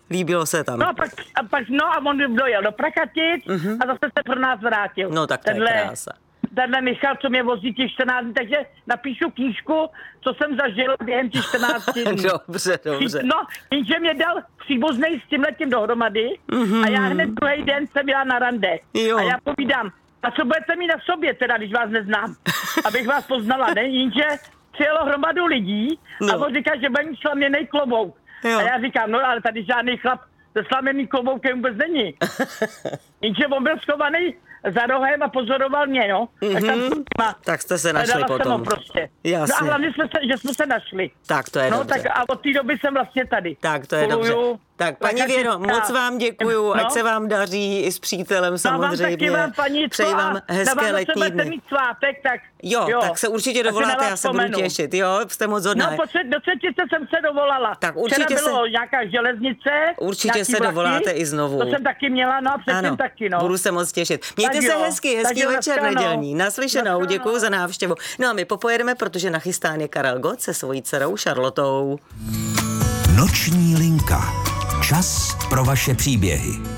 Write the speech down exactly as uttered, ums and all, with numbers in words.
Líbilo se tam. No a pak, a pak no a on dojel do Prakatic uh-huh. a zase se pro nás vrátil. No tak to tenhle, je krása. Tenhle Michal, co mě vozí těch čtrnáct dní, takže napíšu knížku, co jsem zažil během těch čtrnácti dní. Dobře, dobře. No, jenže mě dal příbuznej s tímhletím dohromady uh-huh. a já hned druhý den jsem jela na rande. Jo. A já povídám, a co budete mít na sobě teda, když vás neznám, abych vás poznala, ne? Jenže přijelo hromadu lidí no. a on říká, že bude mít slaměnej klobouk. Jo. A já říkám, no ale tady žádný chlap se slaměným kloboukem vůbec není. Jenže on byl schovaný za rohem a pozoroval mě, no. Mm-hmm. Tak, tam má, tak jste se našli potom. Prostě. Jasně. No a hlavně jsme se, že jsme se našli. Tak to je no, dobře. Tak a od té doby jsem vlastně tady. Tak to je Koluju, dobře. Tak paní Věro, moc vám děkuju, no. ať se vám daří i s přítelem samozřejmě. No, vám taky vám, paní, přeji vám hezké letní dny. Mít svátek, tak jo, jo, tak se určitě dovoláte, já se budu těšit, jo, jste moc hodná. No, do třetice jsem se dovolala. Tak určitě Včera bylo se... nějaká železnice. Určitě se vlaky, dovoláte i znovu. To jsem taky měla, no a předtím ano, taky, no. Budu se moc těšit. Mějte tak se jo, hezky, hezký večer no. nedělní. Naslyšenou, děkuju za návštěvu. No a my popojedeme, protože nachystán je Karel Gott se svojí dcerou Charlotou. Noční linka. Čas pro vaše příběhy.